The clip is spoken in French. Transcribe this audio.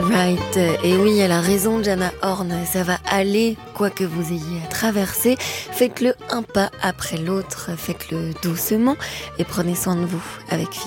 Right. Et oui, elle a raison, Jana Horn. Ça va aller, quoi que vous ayez à traverser. Faites-le un pas après l'autre. Faites-le doucement et prenez soin de vous avec